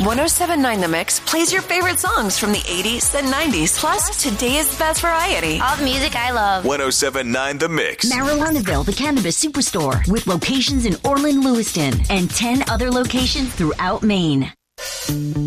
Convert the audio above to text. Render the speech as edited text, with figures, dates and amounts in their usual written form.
1079 The Mix plays your favorite songs from the 80s and 90s, plus today's best variety. All the music I love. 1079 The Mix. Marilynaville, the Cannabis Superstore, with locations in Orland, Lewiston, and 10 other locations throughout Maine.